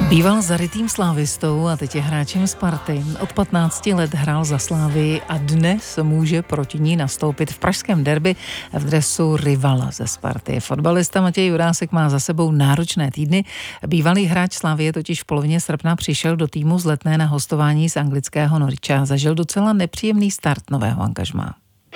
Býval zarytým slávistou a teď je hráčem Sparty. Od 15 let hrál za Slávii a dnes může proti ní nastoupit v pražském derby v dresu rivala ze Sparty. Fotbalista Matěj Jurásek má za sebou náročné týdny. Bývalý hráč Slavie totiž v polovině srpna přišel do týmu z Letné na hostování z anglického Norwicha. Zažil docela nepříjemný start nového angažmá.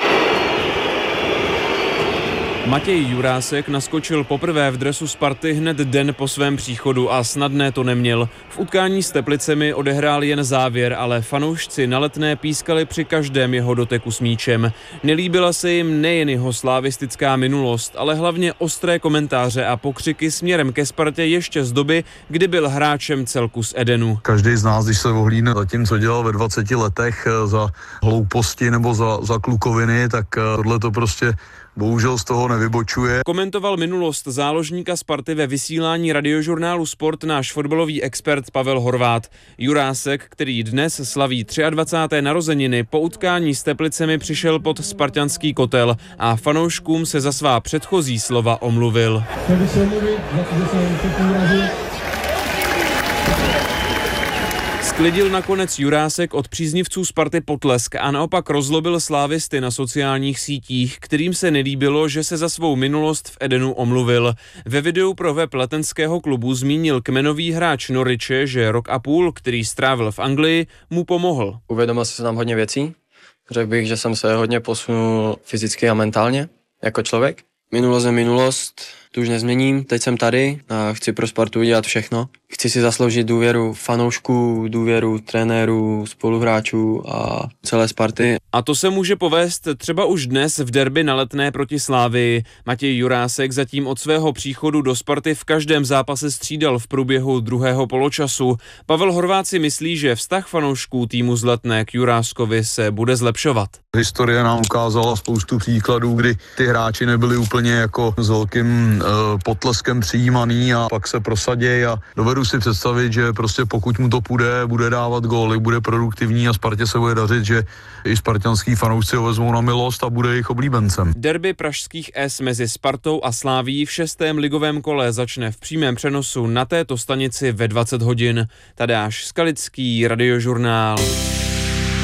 Matěj Jurásek naskočil poprvé v dresu Sparty hned den po svém příchodu a snadné to neměl. V utkání s Teplicemi odehrál jen závěr, ale fanoušci na Letné pískali při každém jeho doteku s míčem. Nelíbila se jim nejen jeho slávistická minulost, ale hlavně ostré komentáře a pokřiky směrem ke Spartě ještě z doby, kdy byl hráčem celku z Edenu. Každý z nás, když se ohlídne za tím, co dělal ve 20 letech za hlouposti nebo za klukoviny, tak tohle to prostě bohužel z toho nevybočuje. Komentoval minulost záložníka Sparty ve vysílání radiožurnálu Sport náš fotbalový expert Pavel Horvát. Jurásek, který dnes slaví 23. narozeniny, po utkání s Teplicemi přišel pod spartanský kotel a fanouškům se za svá předchozí slova omluvil. Sklidil nakonec Jurásek od příznivců Sparty potlesk a naopak rozlobil slávisty na sociálních sítích, kterým se nelíbilo, že se za svou minulost v Edenu omluvil. Ve videu pro web letenského klubu zmínil kmenový hráč Norwiche, že rok a půl, který strávil v Anglii, mu pomohl. Uvědomil jsem se tam hodně věcí. Řekl bych, že jsem se hodně posunul fyzicky a mentálně jako člověk. Minulost je minulost, tu už nezměním, teď jsem tady a chci pro Spartu udělat všechno. Chci si zasloužit důvěru fanoušků, důvěru trenérů, spoluhráčů a celé Sparty. A to se může povést třeba už dnes v derby na Letné proti Slávii. Matěj Jurásek zatím od svého příchodu do Sparty v každém zápase střídal v průběhu druhého poločasu. Pavel Horvát si myslí, že vztah fanoušků týmu z Letné k Juráskovi se bude zlepšovat. Historie nám ukázala spoustu příkladů, kdy ty hráči nebyli úplně jako s velkým potleskem přijímaný a pak se prosadějí a dovedu si představit, že prostě pokud mu to půjde, bude dávat góly, bude produktivní a Spartě se bude dařit, že i spartanský fanoušci ho vezmou na milost a bude jejich oblíbencem. Derby pražských S mezi Spartou a Slavií v 6. ligovém kole začne v přímém přenosu na této stanici ve 20 hodin. Tadeáš Skalický, Radiožurnál.